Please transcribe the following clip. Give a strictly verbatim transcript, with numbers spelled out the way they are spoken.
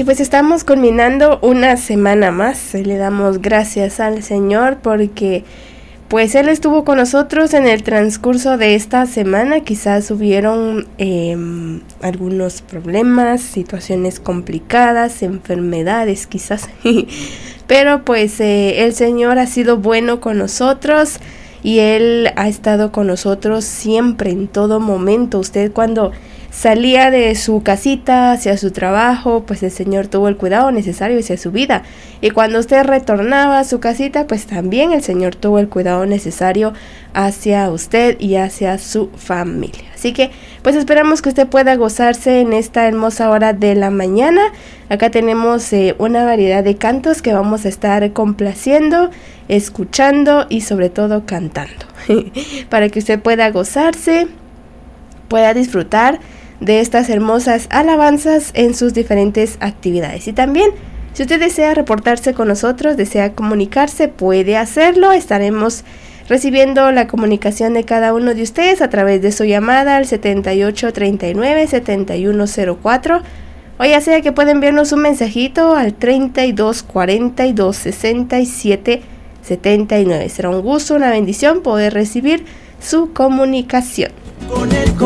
Y pues estamos culminando una semana más. Le damos gracias al Señor porque pues Él estuvo con nosotros en el transcurso de esta semana. Quizás hubieron eh, algunos problemas, situaciones complicadas, enfermedades quizás. Pero pues eh, el Señor ha sido bueno con nosotros y Él ha estado con nosotros siempre, en todo momento. Usted cuando salía de su casita hacia su trabajo, pues el Señor tuvo el cuidado necesario hacia su vida. Y cuando usted retornaba a su casita, pues también el Señor tuvo el cuidado necesario hacia usted y hacia su familia. Así que, pues esperamos que usted pueda gozarse en esta hermosa hora de la mañana. Acá tenemos eh, una variedad de cantos que vamos a estar complaciendo, escuchando y sobre todo cantando. Para que usted pueda gozarse, pueda disfrutar de estas hermosas alabanzas en sus diferentes actividades. Y también, si usted desea reportarse con nosotros, desea comunicarse, puede hacerlo. Estaremos recibiendo la comunicación de cada uno de ustedes a través de su llamada al setenta y ocho treinta y nueve setenta y uno cero cuatro, o ya sea que pueden enviarnos un mensajito al treinta y dos cuarenta y dos sesenta y siete setenta y nueve. Será un gusto, una bendición poder recibir su comunicación. Con el